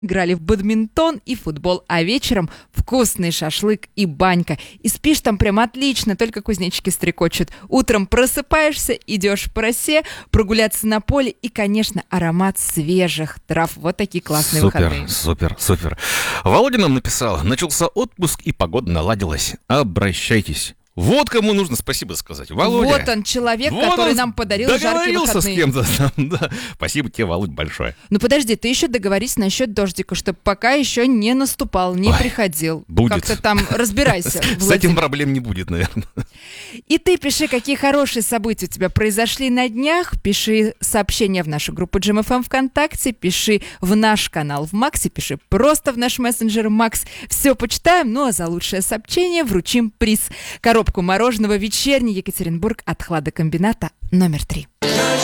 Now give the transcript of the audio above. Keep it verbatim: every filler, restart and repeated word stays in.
Играли в бадминтон и футбол, а вечером вкусный шашлык и банька. И спишь там прям отлично, только кузнечики стрекочут. Утром просыпаешься, идешь по росе, прогуляться на поле и, конечно, аромат свежих трав. Вот такие классные супер, выходные. Супер, супер. Володя нам написал: начался отпуск и погода наладилась. Обращайтесь. Вот кому нужно спасибо сказать. Володя. Вот он, человек, вот который он нам подарил жаркие выходные. с кем-то. Да. Спасибо тебе, Володь, большое. Ну подожди, ты еще договорись насчет дождика, чтобы пока еще не наступал, не Ой, приходил. будет. Как-то там разбирайся, С Владимир. этим проблем не будет, наверное. И ты пиши, какие хорошие события у тебя произошли на днях. Пиши сообщения в нашу группу джем эф эм ВКонтакте, пиши в наш канал в Максе, пиши просто в наш мессенджер Макс. Все почитаем, ну а за лучшее сообщение вручим приз. Коробку мороженого «Вечерний Екатеринбург» от хладокомбината номер три.